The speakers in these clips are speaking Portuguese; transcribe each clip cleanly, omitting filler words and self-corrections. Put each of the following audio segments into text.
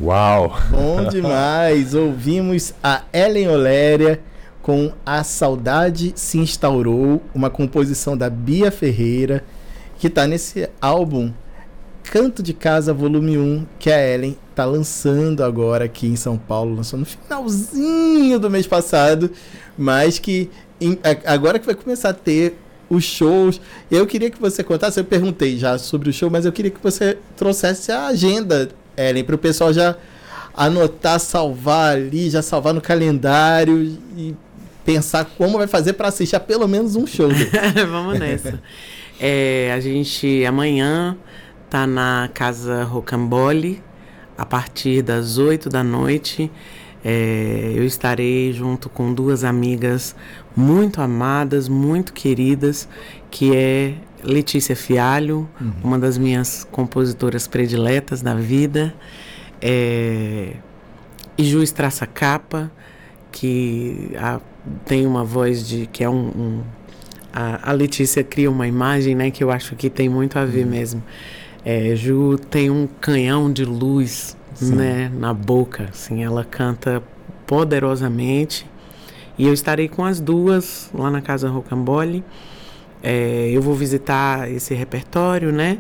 Uau! Bom demais! Ouvimos a Ellen Oléria com A Saudade Se Instaurou, uma composição da Bia Ferreira, que está nesse álbum Canto de Casa Volume 1, que a Ellen está lançando agora aqui em São Paulo, lançou no finalzinho do mês passado, mas que agora que vai começar a ter os shows. Eu queria que você contasse, eu perguntei já sobre o show, mas eu queria que você trouxesse a agenda, Ellen, para o pessoal já anotar, salvar ali, já salvar no calendário e pensar como vai fazer para assistir a pelo menos um show. Vamos nessa. A gente amanhã tá na Casa Rocambole, a partir das 8 da noite. Eu estarei junto com duas amigas muito amadas, muito queridas, que é Letícia Fialho, uma das minhas compositoras prediletas da vida, e Ju Strassacapa, que tem uma voz que é a Letícia cria uma imagem, né, que eu acho que tem muito a ver mesmo. Ju tem um canhão de luz, né, na boca, assim, ela canta poderosamente. E eu estarei com as duas lá na Casa Rocambole. Eu vou visitar esse repertório, né,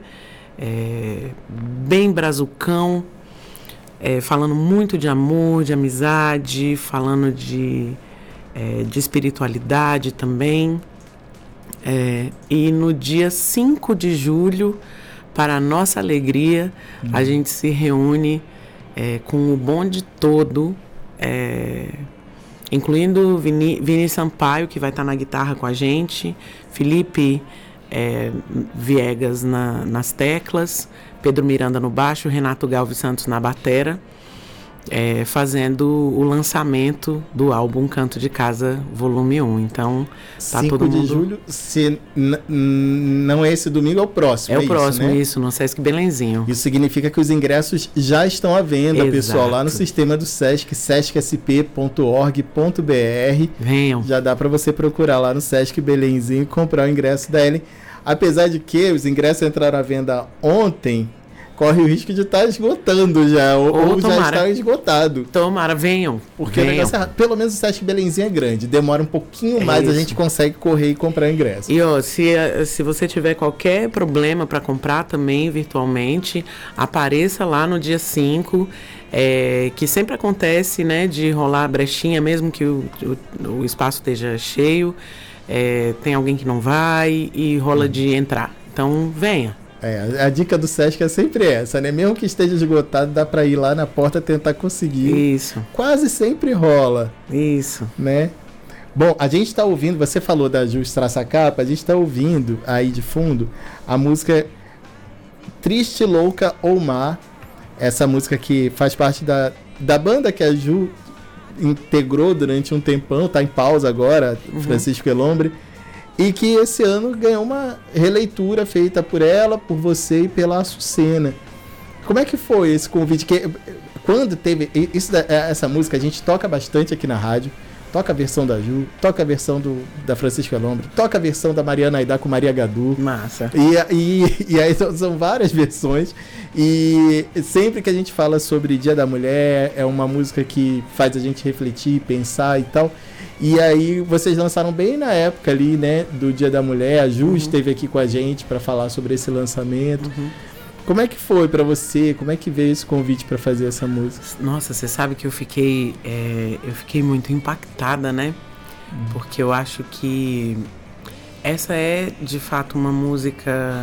bem brazucão, falando muito de amor, de amizade, falando de espiritualidade também. E no dia 5 de julho, para a nossa alegria, a gente se reúne com o bonde todo, incluindo Vini Sampaio, que vai estar na guitarra com a gente, Felipe Viegas nas teclas, Pedro Miranda no baixo, Renato Galves Santos na batera, fazendo o lançamento do álbum Canto de Casa Volume 1. Então, tá 5 todo mundo... de julho, se não é esse domingo, é o próximo. É o próximo, né? isso, no Sesc Belenzinho. Isso significa que os ingressos já estão à venda, pessoal, lá no sistema do Sesc, sescsp.org.br. Venham. Já dá para você procurar lá no Sesc Belenzinho e comprar o ingresso da Ellen. Apesar de que os ingressos entraram à venda ontem, corre o risco de estar esgotando já, ou já está esgotado. Tomara, venham. Porque venham. O negócio pelo menos o Sesc Belenzinho é grande, demora um pouquinho mais, a gente consegue correr e comprar ingresso. E se você tiver qualquer problema para comprar também virtualmente, apareça lá no dia 5, que sempre acontece, né, de rolar brechinha, mesmo que o espaço esteja cheio, tem alguém que não vai e rola de entrar. Então, venha. A dica do Sesc é sempre essa, né? Mesmo que esteja esgotado, dá para ir lá na porta tentar conseguir. Isso. Quase sempre rola. Isso. Né? Bom, a gente está ouvindo, você falou da Ju Strassacapa, a gente está ouvindo aí de fundo a música Triste, Louca ou Má. Essa música que faz parte da banda que a Ju integrou durante um tempão, tá em pausa agora, Francisco Elombre. E que esse ano ganhou uma releitura feita por ela, por você e pela Açucena. Como é que foi esse convite? Quando teve essa música, a gente toca bastante aqui na rádio. Toca a versão da Ju, toca a versão da Francisco Elombre, toca a versão da Mariana Aidá com Maria Gadu. Massa. E aí são várias versões. E sempre que a gente fala sobre Dia da Mulher, é uma música que faz a gente refletir, pensar e tal. E aí vocês lançaram bem na época ali, né, do Dia da Mulher. A Ju esteve aqui com a gente para falar sobre esse lançamento. Como é que foi para você? Como é que veio esse convite para fazer essa música? Nossa, você sabe que eu fiquei muito impactada, né? Porque eu acho que essa é, de fato, uma música